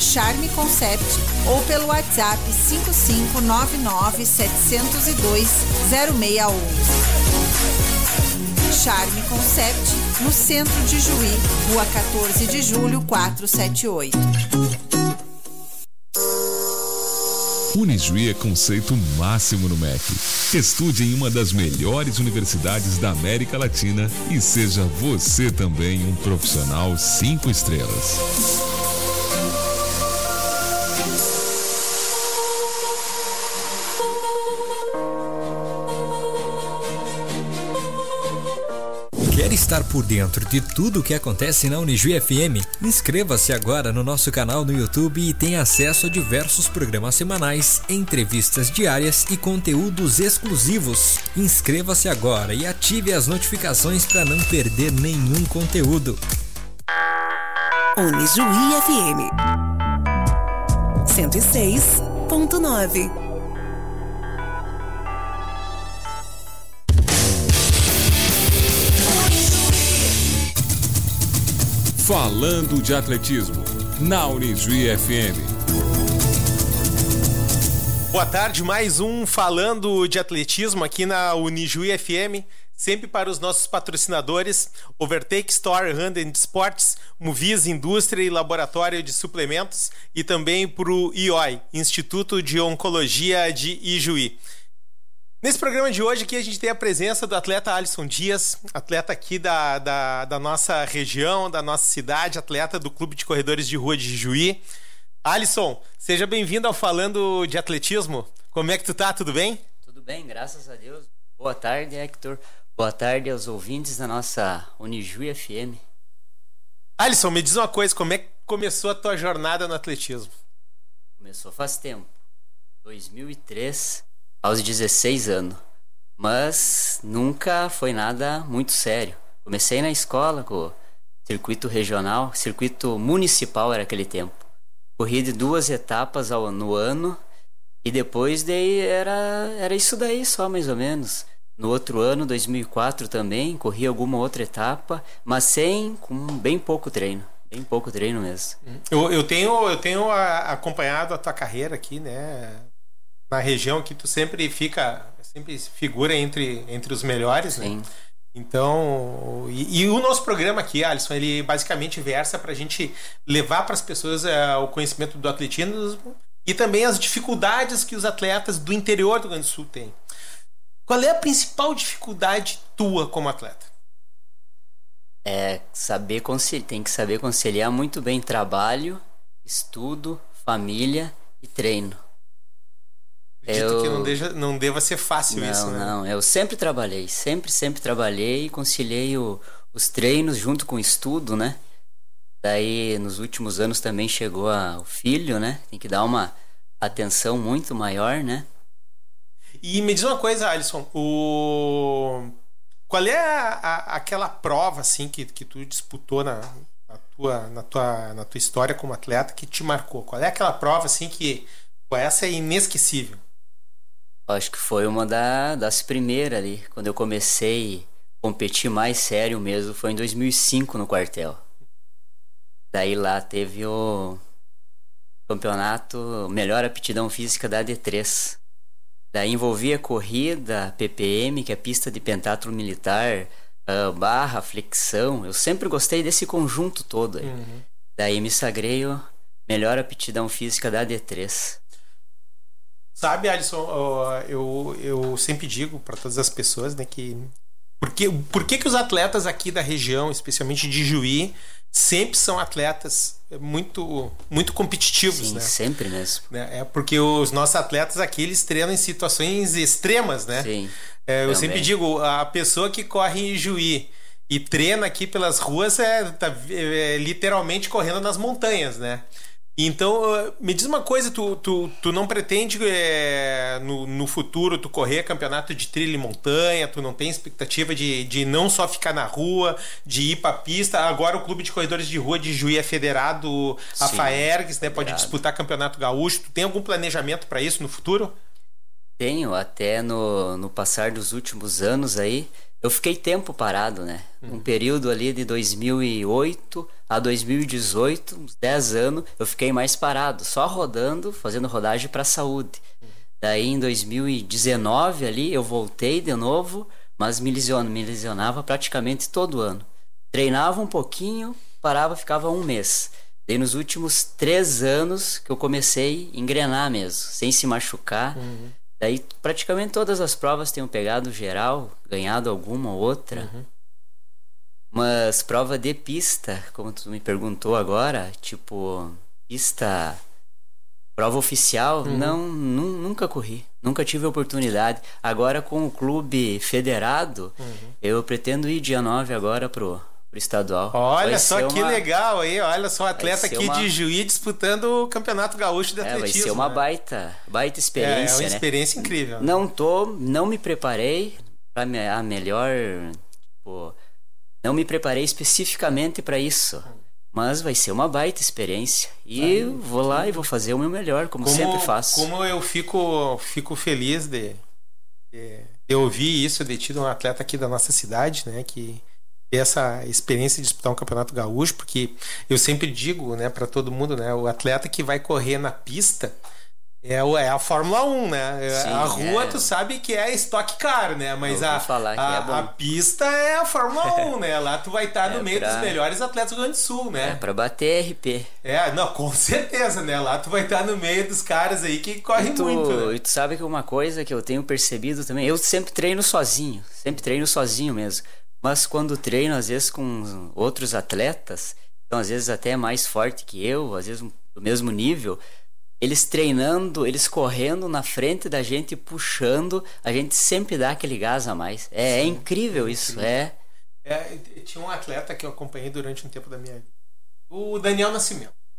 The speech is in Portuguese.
Charme Concept ou pelo WhatsApp 5599-702-0611. Charme Concept, no centro de Juí, Rua 14 de Julho, 478. Unijuí é conceito máximo no MEC. Estude em uma das melhores universidades da América Latina e seja você também um profissional 5 estrelas. Quer estar por dentro de tudo o que acontece na Unijuí FM? Inscreva-se agora no nosso canal no YouTube e tenha acesso a diversos programas semanais, entrevistas diárias e conteúdos exclusivos. Inscreva-se agora e ative as notificações para não perder nenhum conteúdo. Unijuí FM 106.9. Falando de atletismo, na Unijuí FM. Boa tarde, mais um Falando de Atletismo aqui na Unijuí FM, sempre para os nossos patrocinadores, Overtake Store Hand Sports, Movies Indústria e Laboratório de Suplementos e também para o IOI, Instituto de Oncologia de Ijuí. Nesse programa de hoje aqui a gente tem a presença do atleta Alisson Dias, atleta aqui da nossa região, da nossa cidade, atleta do Clube de Corredores de Rua de Juí. Alisson, seja bem-vindo ao Falando de Atletismo. Como é que tu tá? Tudo bem? Tudo bem, graças a Deus. Boa tarde, Hector. Boa tarde aos ouvintes da nossa Unijuí FM. Alisson, me diz uma coisa, como é que começou a tua jornada no atletismo? Começou faz tempo, 2003, aos 16 anos, mas nunca foi nada muito sério. Comecei na escola com o circuito regional, circuito municipal era aquele tempo. Corri de 2 etapas no ano e depois daí era isso daí só mais ou menos. No outro ano, 2004 também, corri alguma outra etapa, mas com bem pouco treino mesmo. Eu tenho acompanhado a tua carreira aqui, né? Na região que tu sempre figura entre os melhores, sim, né? Então, e o nosso programa aqui, Alisson, ele basicamente versa pra gente levar para as pessoas o conhecimento do atletismo e também as dificuldades que os atletas do interior do Rio Grande do Sul têm. Qual é a principal dificuldade tua como atleta? Tem que saber conciliar muito bem trabalho, estudo, família e treino. Acredito que não deva ser fácil isso, né? Não, eu sempre trabalhei e conciliei os treinos junto com o estudo, né? Daí nos últimos anos também chegou o filho, né? Tem que dar uma atenção muito maior, né? E me diz uma coisa, Alisson, qual é aquela prova assim que tu disputou na tua história como atleta que te marcou? Qual é aquela prova assim que essa é inesquecível? Acho que foi uma das primeiras ali, quando eu comecei a competir mais sério mesmo, foi em 2005 no quartel. Daí lá teve o campeonato Melhor Aptidão Física da AD3. Daí envolvia corrida, PPM, que é pista de pentatlo militar, barra, flexão. Eu sempre gostei desse conjunto todo aí. Uhum. Daí me sagrei o Melhor Aptidão Física da AD3. Sabe, Alisson, eu sempre digo para todas as pessoas, né, que por que os atletas aqui da região, especialmente de Juí, sempre são atletas muito, muito competitivos, sim, né? Sempre mesmo. É porque os nossos atletas aqui, eles treinam em situações extremas, né? Sim. Eu sempre digo, a pessoa que corre em Juí e treina aqui pelas ruas tá literalmente correndo nas montanhas, né? Então, me diz uma coisa, tu não pretende no futuro tu correr campeonato de trilha e montanha, tu não tem expectativa de não só ficar na rua, de ir pra pista. Agora o Clube de Corredores de Rua de Juí é federado a FAERGS, né? Pode disputar campeonato gaúcho. Tu tem algum planejamento para isso no futuro? Tenho, até no passar dos últimos anos aí, eu fiquei tempo parado, né? Um período ali de 2008 a 2018, uns 10 anos, eu fiquei mais parado, só rodando, fazendo rodagem para saúde. Daí em 2019 ali, eu voltei de novo, mas me lesionava praticamente todo ano. Treinava um pouquinho, parava, ficava um mês. Daí nos últimos 3 anos que eu comecei a engrenar mesmo, sem se machucar. Daí praticamente todas as provas tenho pegado geral, ganhado alguma ou outra. Mas prova de pista, como tu me perguntou agora, tipo, pista, prova oficial, nunca corri. Nunca tive oportunidade. Agora com o clube federado, eu pretendo ir dia 9 agora pro estadual. Olha só que legal aí, olha só, atleta aqui de Juí disputando o Campeonato Gaúcho de Atletismo. Vai ser uma baita experiência, uma né? experiência incrível. Não me preparei para a melhor, tipo, não me preparei especificamente para isso. Mas vai ser uma baita experiência. E vou lá e vou fazer o meu melhor, como sempre faço. Como eu fico feliz de ouvir isso, de ter um atleta aqui da nossa cidade, né, que essa experiência de disputar um campeonato gaúcho, porque eu sempre digo, né, para todo mundo, né, o atleta que vai correr na pista é a Fórmula 1, né? Sim, a rua tu sabe que é Stock Car, né? Mas a pista é a Fórmula 1, né? Lá tu vai estar no meio dos melhores atletas do Rio Grande do Sul, né? Pra bater RP. Não, com certeza, né? Lá tu vai estar no meio dos caras aí que correm muito, né? E tu sabe que uma coisa que eu tenho percebido também, eu sempre treino sozinho mesmo. Mas quando treino, às vezes com outros atletas, então às vezes até mais forte que eu, às vezes do mesmo nível, eles treinando, eles correndo na frente da gente, puxando, a gente sempre dá aquele gás a mais. É incrível isso. Tinha um atleta que eu acompanhei durante um tempo da minha vida, o Daniel Nascimento.